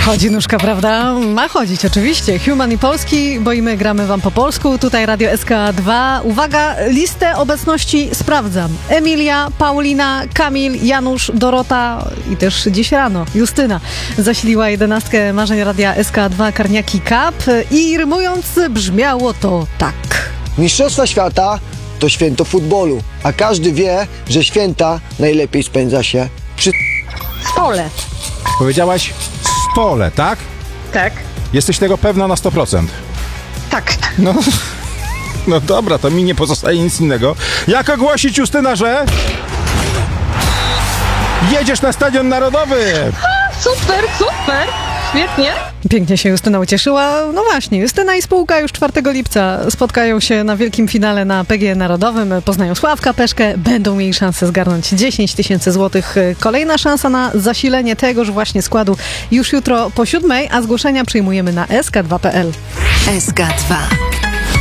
Chodzi nóżka, prawda? Ma chodzić, oczywiście. Human i Polski, bo i my gramy wam po polsku. Tutaj Radio SK2. Uwaga, listę obecności sprawdzam. Emilia, Paulina, Kamil, Janusz, Dorota i też dziś rano Justyna zasiliła 11 marzeń Radia SK2 Karniaki Cup i rymując brzmiało to tak. Mistrzostwa świata to święto futbolu, a każdy wie, że święta najlepiej spędza się przy Stole. Powiedziałaś stole, tak? Tak. Jesteś tego pewna na 100%? Tak. No dobra, to mi nie pozostaje nic innego. Jak ogłosić, Justyna, że... jedziesz na Stadion Narodowy! Super, super. Świetnie. Pięknie się Justyna ucieszyła. No właśnie, Justyna i spółka już 4 lipca spotkają się na wielkim finale na PGE Narodowym. Poznają Sławka Peszkę, będą mieli szansę zgarnąć 10 000 złotych. Kolejna szansa na zasilenie tegoż właśnie składu już jutro po 7:00, a zgłoszenia przyjmujemy na sk2.pl. SK2